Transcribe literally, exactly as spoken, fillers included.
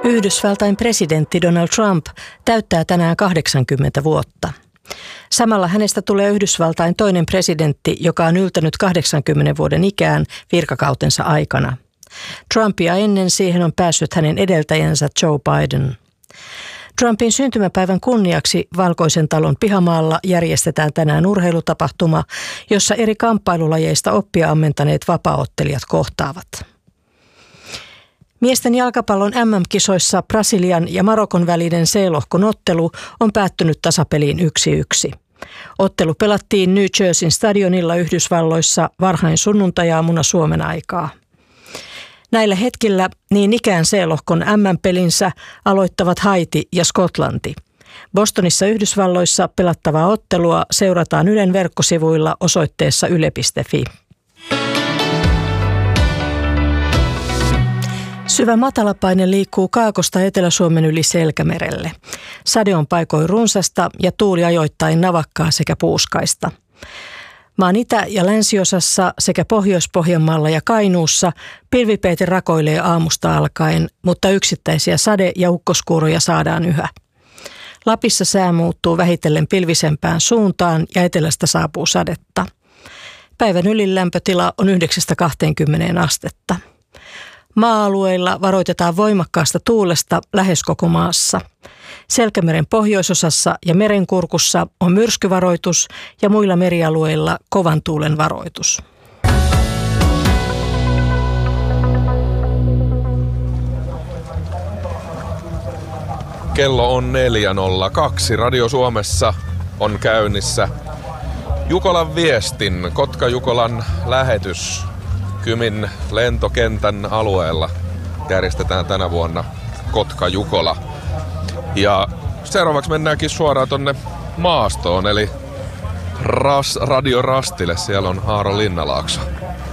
Yhdysvaltain presidentti Donald Trump täyttää tänään kahdeksankymmentä vuotta. Samalla hänestä tulee Yhdysvaltain toinen presidentti, joka on yltänyt kahdeksankymmenen vuoden ikään virkakautensa aikana. Trumpia ennen siihen on päässyt hänen edeltäjänsä Joe Biden. Trumpin syntymäpäivän kunniaksi Valkoisen talon pihamaalla järjestetään tänään urheilutapahtuma, jossa eri kamppailulajeista oppia ammentaneet vapaaottelijat kohtaavat. Miesten jalkapallon äm äm-kisoissa Brasilian ja Marokon välinen C-lohkon ottelu on päättynyt tasapeliin yksi yksi. Ottelu pelattiin New Jerseyn stadionilla Yhdysvalloissa varhain sunnuntajaamuna Suomen aikaa. Näillä hetkillä niin ikään C-lohkon äm äm-pelinsä aloittavat Haiti ja Skotlanti. Bostonissa Yhdysvalloissa pelattavaa ottelua seurataan Ylen verkkosivuilla osoitteessa yle piste fi. Syvä matalapaine liikkuu Kaakosta Etelä-Suomen yli Selkämerelle. Sade on paikoin runsasta ja tuuli ajoittain navakkaa sekä puuskaista. Maan itä- ja länsiosassa sekä Pohjois-Pohjanmaalla ja Kainuussa pilvipeite rakoilee aamusta alkaen, mutta yksittäisiä sade- ja ukkoskuuroja saadaan yhä. Lapissa sää muuttuu vähitellen pilvisempään suuntaan ja etelästä saapuu sadetta. Päivän ylin lämpötila on yhdeksästä kahteenkymmeneen astetta. Maa-alueilla varoitetaan voimakkaasta tuulesta lähes koko maassa. Selkämeren pohjoisosassa ja merenkurkussa on myrskyvaroitus ja muilla merialueilla kovan tuulen varoitus. Kello on neljä nolla kaksi. Radio Suomessa on käynnissä Jukolan viestin, Kotka-Jukolan lähetys. Kymin lentokentän alueella järjestetään tänä vuonna Kotka-Jukola. Ja seuraavaksi mennäänkin suoraan tonne maastoon, eli Ras, Radio Rastille. Siellä on Aaro Linnalaakso.